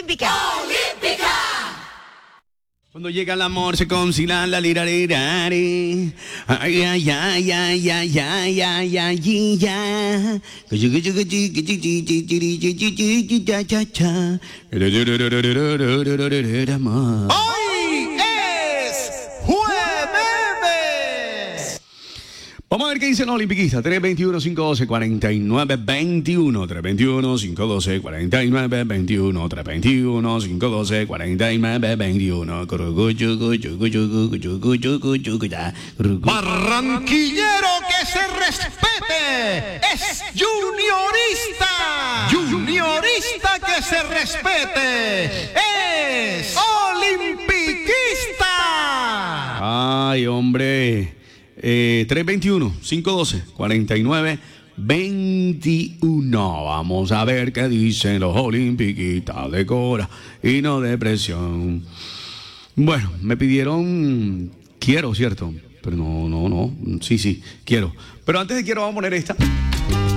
Olímpica. Olímpica. Cuando llega el amor se concilia la lirarerare. Ay, ay, ay, ay, ay, ay, ay, ay, ya. Hoy es jueves. Vamos a ver qué dicen los olimpiquistas. 321-512-4921. 321-512-4921. 321-512-4921. Barranquillero que se respete. Es juniorista. Juniorista que se respete. Es olimpicista. Ay, hombre. 321-512-4921. Vamos a ver qué dicen los olimpiquistas de Cora y no de presión. Bueno, me pidieron quiero, ¿cierto? Pero no. Sí, quiero. Pero antes de quiero vamos a poner esta.